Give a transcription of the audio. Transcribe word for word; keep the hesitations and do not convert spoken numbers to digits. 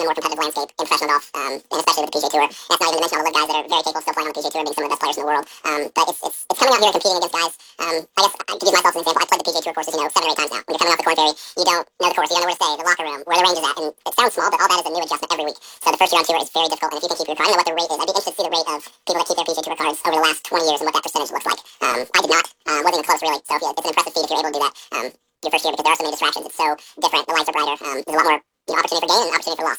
more competitive landscape in professional golf, um, and especially with the P G A Tour. That's not even to mention all the live guys that are very capable still playing on the P G A Tour and being some of the best players in the world. Um, but it's, it's, it's coming out here and competing against guys. Um, I guess I could use myself as an example. I've played the P G A Tour courses, you know, seven or eight times now. When you're coming off the Corn Ferry, you don't know the course, you don't know where to stay, the locker room, where the range is at, and it sounds small, but all that is a new adjustment every week. So the first year on tour is very difficult, and if you can keep your card, I don't know what the rate is. I'd be interested to see the rate of people that keep their P G A Tour cards over the last twenty years and what that percentage looks like. Um, I did not. Uh, wasn't even close, really. So yeah, it's an impressive feat if you're able to do that um, your first year, because there are so many distractions. It's so different. The lights are brighter. Um, there's a lot more, you know, opportunity for gain and opportunity for loss.